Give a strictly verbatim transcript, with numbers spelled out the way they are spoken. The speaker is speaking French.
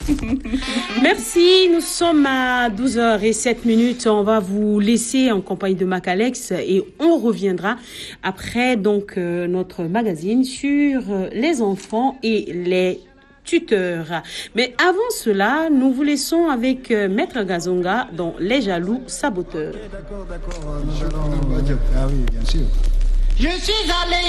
Merci, nous sommes à douze heures zéro sept. On va vous laisser en compagnie de Mac Alex et on reviendra après donc euh, notre magazine sur euh, les enfants et les tuteurs. Mais avant cela, nous vous laissons avec euh, Maître Gazonga dans Les Jaloux Saboteurs. D'accord, d'accord. Nous allons... Ah oui, bien sûr. Je suis allé